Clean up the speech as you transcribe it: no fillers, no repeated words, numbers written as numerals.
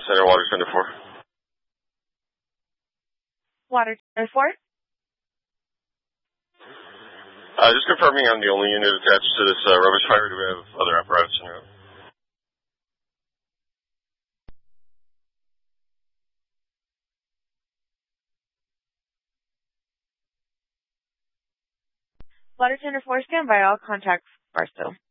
Center, Water Center 4. Water Center 4? Just confirming I'm the only unit attached to this rubbish fire. Do we have other apparatus in route? Water Center 4, stand by. All contacts Barstow.